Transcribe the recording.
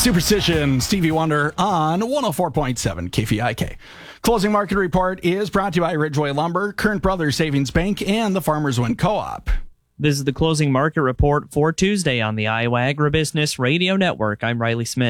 Superstition, Stevie Wonder on 104.7 KFIK. Closing market report is brought to you by Ridgeway Lumber, Current Brothers Savings Bank, and the Farmers Wind Co-op. This is the closing market report for Tuesday on the Iowa Agribusiness Radio Network. I'm Riley Smith.